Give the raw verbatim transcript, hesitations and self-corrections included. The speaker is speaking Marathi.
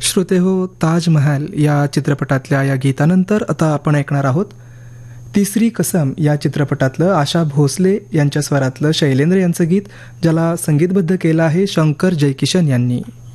श्रोते हो, ताजमहल या चित्रपटातल्या या गीतानंतर आता आपण ऐकणार आहोत तिसरी कसम या चित्रपटातलं आशा भोसले यांच्या स्वरातलं शैलेंद्र यांचं गीत, ज्याला संगीतबद्ध केलं आहे शंकर जयकिशन यांनी.